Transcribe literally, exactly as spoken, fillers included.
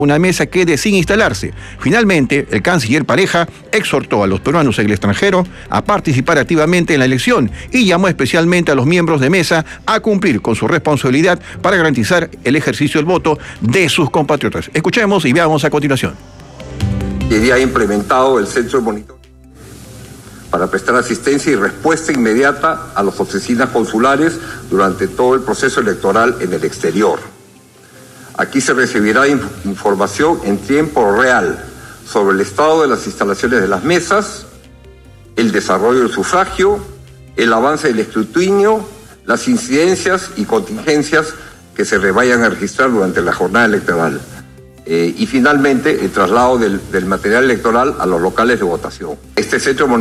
una mesa quede sin instalarse. Finalmente, el canciller Pareja exhortó a los peruanos en el extranjero a participar activamente en la elección y llamó especialmente a los miembros de mesa a cumplir con su responsabilidad para garantizar el ejercicio del voto de sus compatriotas. Escuchemos y veamos a continuación. Y ha implementado el centro de monitoreo para prestar asistencia y respuesta inmediata a las oficinas consulares durante todo el proceso electoral en el exterior. Aquí se recibirá información en tiempo real sobre el estado de las instalaciones de las mesas, el desarrollo del sufragio, el avance del escrutinio, las incidencias y contingencias que se vayan a registrar durante la jornada electoral. Eh, y finalmente, el traslado del, del material electoral a los locales de votación. Este centro